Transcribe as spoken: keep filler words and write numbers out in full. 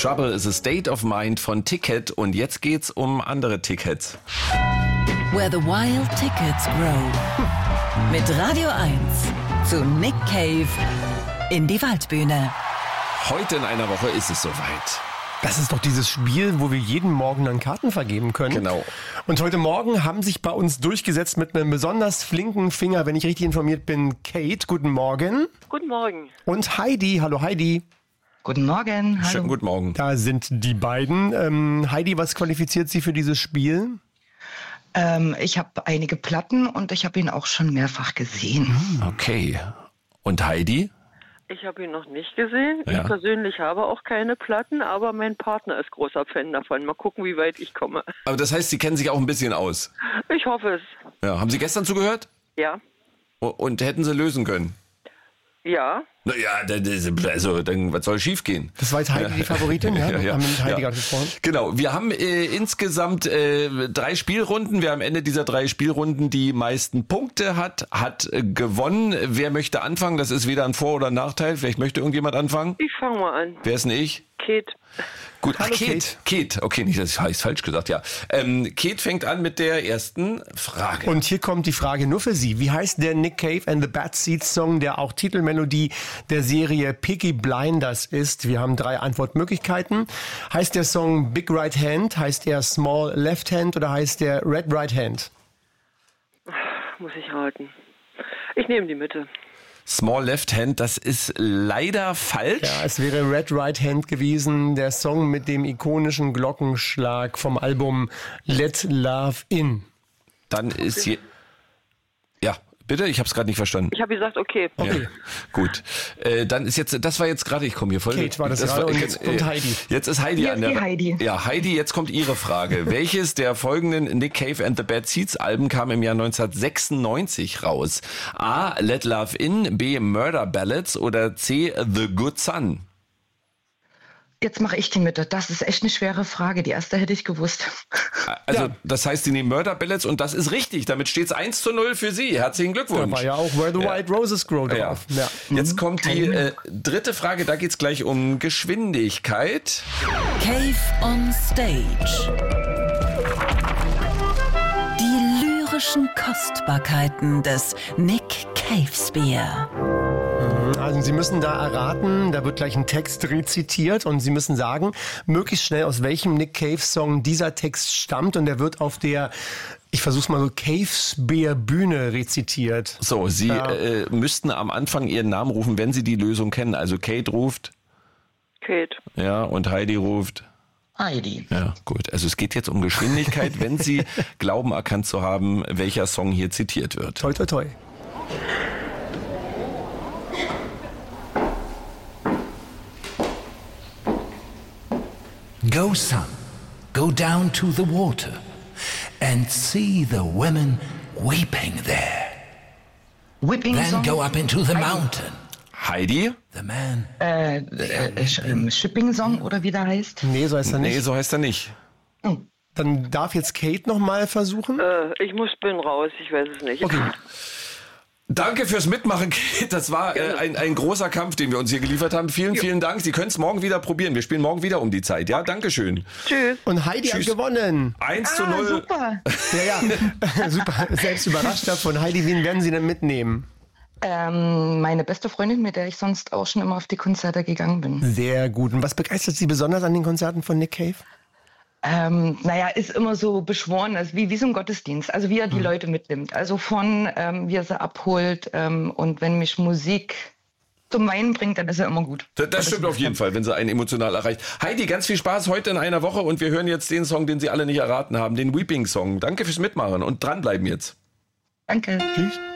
Trouble is a State of Mind von Ticket. Und jetzt geht's um andere Tickets. Where the Wild Tickets Grow. Mit Radio eins zu Nick Cave in die Waldbühne. Heute in einer Woche ist es soweit. Das ist doch dieses Spiel, wo wir jeden Morgen dann Karten vergeben können. Genau. Und heute Morgen haben sich bei uns durchgesetzt mit einem besonders flinken Finger, wenn ich richtig informiert bin, Kate. Guten Morgen. Guten Morgen. Und Heidi. Hallo Heidi. Guten Morgen. Hallo. Schönen guten Morgen. Da sind die beiden. Ähm, Heidi, was qualifiziert Sie für dieses Spiel? Ähm, ich habe einige Platten und ich habe ihn auch schon mehrfach gesehen. Okay. Und Heidi? Ich habe ihn noch nicht gesehen. Ja. Ich persönlich habe auch keine Platten, aber mein Partner ist großer Fan davon. Mal gucken, wie weit ich komme. Aber das heißt, Sie kennen sich auch ein bisschen aus. Ich hoffe es. Ja. Haben Sie gestern zugehört? Ja. Und hätten Sie lösen können? Ja. Naja, also, dann, was soll schief gehen? Das war jetzt Heidi die Favoritin, ja? Ja, ja. Haben wir mit Heidi Ja. gerade gesprochen? Genau, wir haben äh, insgesamt äh, drei Spielrunden. Wer am Ende dieser drei Spielrunden die meisten Punkte hat, hat äh, gewonnen. Wer möchte anfangen? Das ist weder ein Vor- oder ein Nachteil. Vielleicht möchte irgendjemand anfangen. Ich fange mal an. Wer ist denn ich? Kate. Gut, ach, Hallo, Kate. Kate. Okay, nicht, das habe ich falsch gesagt, ja. Ähm, Kate fängt an mit der ersten Frage. Und hier kommt die Frage nur für Sie. Wie heißt der Nick Cave and the Bad Seeds Song, der auch Titelmelodie der Serie Peaky Blinders ist? Wir haben drei Antwortmöglichkeiten. Heißt der Song Big Right Hand, heißt er Small Left Hand oder heißt der Red Right Hand? Muss ich raten. Ich nehme die Mitte. Small Left Hand, das ist leider falsch. Ja, es wäre Red Right Hand gewesen, der Song mit dem ikonischen Glockenschlag vom Album Let Love In. Dann ist hier... Ja, bitte? Ich habe es gerade nicht verstanden. Ich habe gesagt, okay. Okay. Ja, gut. Äh, dann ist jetzt, das war jetzt gerade, ich komme hier voll. Kate war das gerade und jetzt kommt Heidi. Jetzt ist Heidi Hier an ist der die Heidi. Ja, Heidi, jetzt kommt Ihre Frage. Welches der folgenden Nick Cave and the Bad Seeds Alben kam im Jahr neunzehnhundertsechsundneunzig raus? A. Let Love In, B. Murder Ballads oder C. The Good Son? Jetzt mache ich die Mitte. Das ist echt eine schwere Frage. Die erste hätte ich gewusst. Also, Ja. das heißt, Sie nehmen Murder Ballads und das ist richtig. Damit steht es eins zu null für Sie. Herzlichen Da Glückwunsch. war ja auch Where the Ja. White Roses Grow drauf. Ja. Ja. Jetzt kommt die äh, dritte Frage, da geht's gleich um Geschwindigkeit. Cave on Stage. Die lyrischen Kostbarkeiten des Nick Cave Spear. Also Sie müssen da erraten, da wird gleich ein Text rezitiert und Sie müssen sagen, möglichst schnell aus welchem Nick Cave Song dieser Text stammt und der wird auf der, ich versuch's mal so, Cave Spear Bühne rezitiert. So, Sie Ja. äh, müssten am Anfang Ihren Namen rufen, wenn Sie die Lösung kennen. Also Kate ruft, Kate. ja, und Heidi ruft. Heidi. Ja, gut. Also es geht jetzt um Geschwindigkeit, wenn Sie glauben erkannt zu haben, welcher Song hier zitiert wird. Toi, toi, toi. Go, son, go down to the water and see the women weeping there. Whipping Then Song. go up into the mountain. Heidi? The man. Äh, äh, Sch- ähm, Shipping Song oder wie der heißt. Nee, so heißt er Nee, nicht. so heißt er nicht. Oh. Dann darf jetzt Kate nochmal versuchen. Äh, ich muss, bin raus. Ich weiß es nicht. Okay. Danke fürs Mitmachen, Kate. Das war äh, ein, ein großer Kampf, den wir uns hier geliefert haben. Vielen, vielen Dank. Sie können es morgen wieder probieren. Wir spielen morgen wieder um die Zeit. Ja, Dankeschön. Tschüss. Und Heidi Tschüss. hat gewonnen. eins zu Ah, null. super. Ja, ja. Super. Selbst überrascht davon. Heidi, wen werden Sie denn mitnehmen? Ähm, meine beste Freundin, mit der ich sonst auch schon immer auf die Konzerte gegangen bin. Sehr gut. Und was begeistert Sie besonders an den Konzerten von Nick Cave? Ähm, naja, ist immer so beschworen, also wie, wie so ein Gottesdienst, also wie er die Mhm. Leute mitnimmt. Also von, ähm, wie er sie abholt ähm, und wenn mich Musik zum Weinen bringt, dann ist er immer gut. Das, das stimmt auf jeden Fall, wenn sie einen emotional erreicht. Heidi, ganz viel Spaß heute in einer Woche und wir hören jetzt den Song, den Sie alle nicht erraten haben, den Weeping Song. Danke fürs Mitmachen und dranbleiben jetzt. Danke. Tschüss.